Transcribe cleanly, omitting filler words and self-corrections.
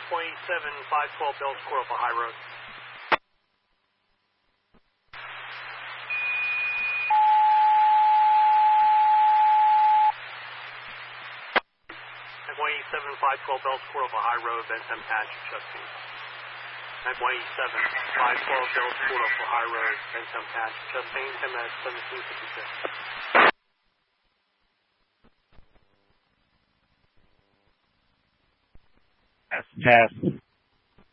512 Bell Squirrel for High Road. M187 512 Bell Squirrel for High Road, Bentham Patch, adjusting. M187 512 Bell Squirrel for High Road, Bentham Patch, adjusting. Him at 1756. Test.